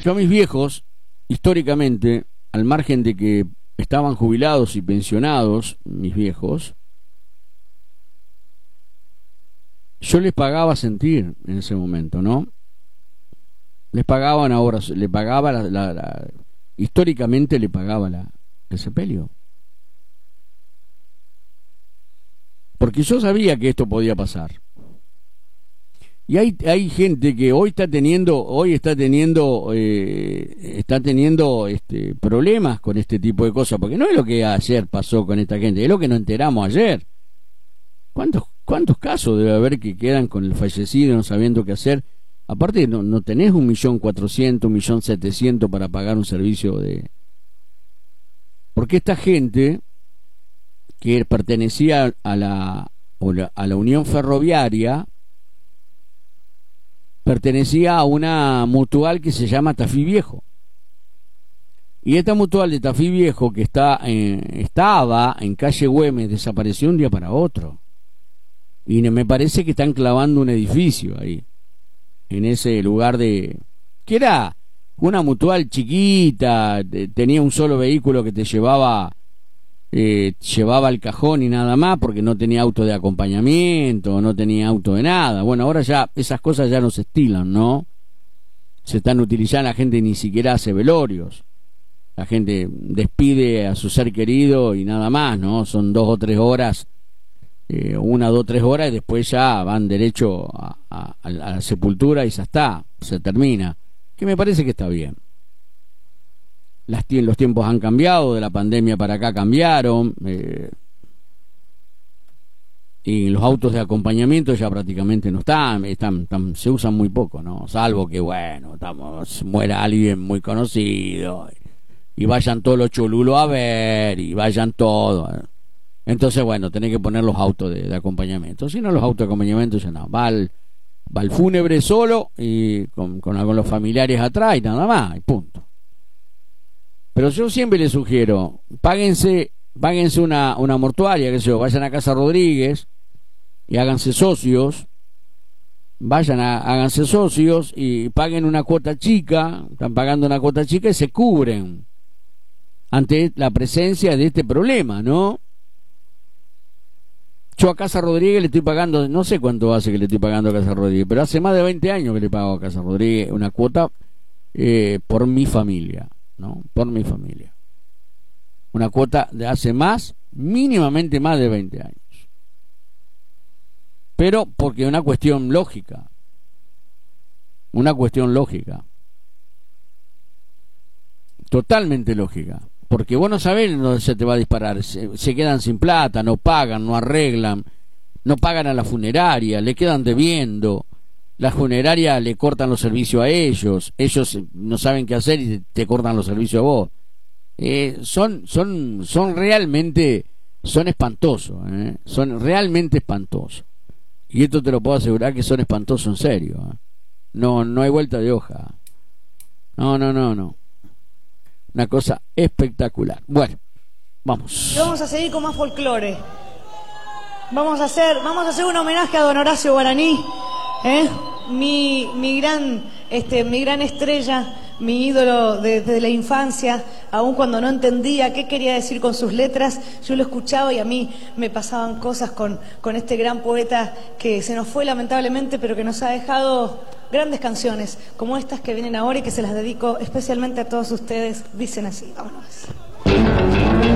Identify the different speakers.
Speaker 1: Yo a mis viejos, históricamente, al margen de que estaban jubilados y pensionados, mis viejos, yo les pagaba sentir en ese momento, ¿no? Les pagaban ahora, le pagaba históricamente le pagaba el sepelio. Porque yo sabía que esto podía pasar. Y hay gente que hoy está teniendo problemas con este tipo de cosas, porque no es lo que ayer pasó con esta gente, es lo que nos enteramos ayer. ¿Cuántos casos debe haber que quedan con el fallecido no sabiendo qué hacer? Aparte no tenés 1.400.000, 1.700.000 para pagar un servicio de... Porque esta gente que pertenecía a la Unión Ferroviaria pertenecía a una mutual que se llama Tafí Viejo. Y esta mutual de Tafí Viejo, que estaba en calle Güemes, desapareció un día para otro. Y me parece que están clavando un edificio ahí, en ese lugar que era una mutual chiquita, tenía un solo vehículo que te llevaba al cajón y nada más, porque no tenía auto de acompañamiento, no tenía auto de nada. Bueno, ahora ya esas cosas ya no se estilan, ¿no? Se están utilizando, la gente ni siquiera hace velorios. La gente despide a su ser querido y nada más, ¿no? Son 2 o 3 horas, 1, 2, 3 horas, y después ya van derecho a la sepultura y ya está, se termina. Que me parece que está bien. Los tiempos han cambiado, de la pandemia para acá cambiaron, y los autos de acompañamiento ya prácticamente no están, se usan muy poco, ¿no? Salvo que, bueno, muera alguien muy conocido y vayan todos los cholulos a ver, y vayan todos. Entonces, bueno, tenés que poner los autos de acompañamiento. Si no, los autos de acompañamiento ya no. Va al fúnebre solo y con los familiares atrás y nada más, y punto. Pero yo siempre les sugiero, páguense una mortuaria, que sé yo, vayan a Casa Rodríguez y háganse socios, háganse socios y paguen una cuota chica, están pagando una cuota chica y se cubren ante la presencia de este problema, ¿no? Yo a Casa Rodríguez le estoy pagando, no sé cuánto hace que le estoy pagando a Casa Rodríguez, pero hace más de 20 años que le pago a Casa Rodríguez una cuota por mi familia, ¿no? Por mi familia. Una cuota de hace mínimamente más de 20 años. Pero porque es una cuestión lógica. Totalmente lógica. Porque vos no sabés dónde se te va a disparar. Se quedan sin plata, no pagan, no arreglan, no pagan a la funeraria, le quedan debiendo. La funeraria le cortan los servicios a ellos no saben qué hacer y te cortan los servicios a vos. Son realmente, son espantosos, son realmente espantosos. Y esto te lo puedo asegurar que son espantosos en serio. No hay vuelta de hoja. No. Una cosa espectacular. Bueno, vamos.
Speaker 2: Vamos a seguir con más folclore. Vamos a hacer un homenaje a don Horacio Guaraní, mi gran estrella, mi ídolo desde la infancia, aun cuando no entendía qué quería decir con sus letras, yo lo escuchaba y a mí me pasaban cosas con este gran poeta que se nos fue lamentablemente, pero que nos ha dejado grandes canciones, como estas que vienen ahora y que se las dedico especialmente a todos ustedes. Dicen así, vámonos.